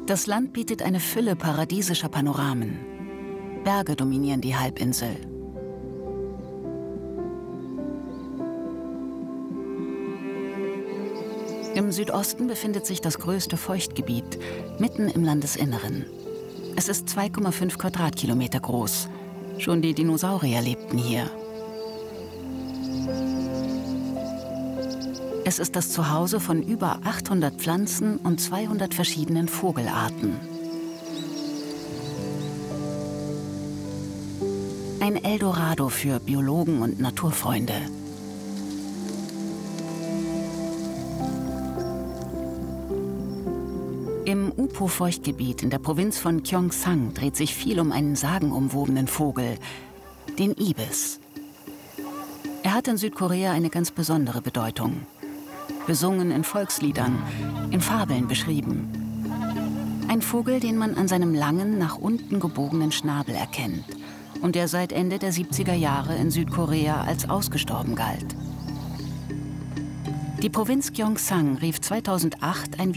Das Land bietet eine Fülle paradiesischer Panoramen. Berge dominieren die Halbinsel. Im Südosten befindet sich das größte Feuchtgebiet, mitten im Landesinneren. Es ist 2,5 Quadratkilometer groß. Schon die Dinosaurier lebten hier. Es ist das Zuhause von über 800 Pflanzen und 200 verschiedenen Vogelarten. Ein Eldorado für Biologen und Naturfreunde. Im Upho-Feuchtgebiet in der Provinz von Gyeongsang dreht sich viel um einen sagenumwobenen Vogel, den Ibis. Er hat in Südkorea eine ganz besondere Bedeutung. Besungen in Volksliedern, in Fabeln beschrieben. Ein Vogel, den man an seinem langen, nach unten gebogenen Schnabel erkennt und der seit Ende der 70er Jahre in Südkorea als ausgestorben galt. Die Provinz Gyeongsang rief 2008 ein